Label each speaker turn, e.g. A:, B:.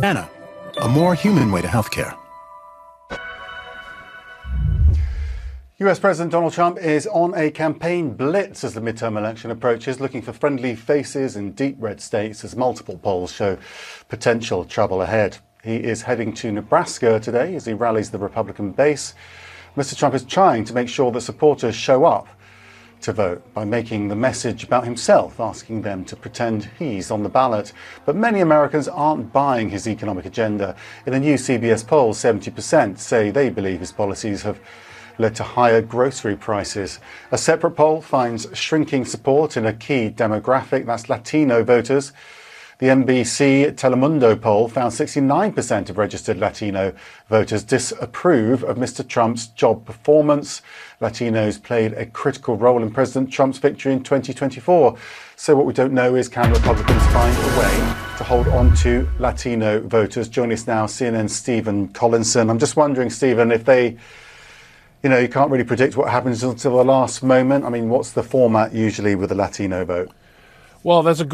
A: Anna, a more human way to healthcare.
B: US President Donald Trump is on a campaign blitz as the midterm election approaches, looking for friendly faces in deep red states as multiple polls show potential trouble ahead. He is heading to Nebraska today as he rallies the Republican base. Mr. Trump is trying to make sure that supporters show up to vote by making the message about himself, asking them to pretend he's on the ballot. But many Americans aren't buying his economic agenda. In a new CBS poll, 70% say they believe his policies have led to higher grocery prices. A separate poll finds shrinking support in a key demographic, that's Latino voters. The NBC Telemundo poll found 69% of registered Latino voters disapprove of Mr. Trump's job performance. Latinos played a critical role in President Trump's victory in 2024. So what we don't know is, can Republicans find a way to hold on to Latino voters? Joining us now, CNN's Stephen Collinson. I'm just wondering, Stephen, if they, you can't really predict what happens until the last moment. I mean, what's the format usually with the Latino vote?
C: Well, that's a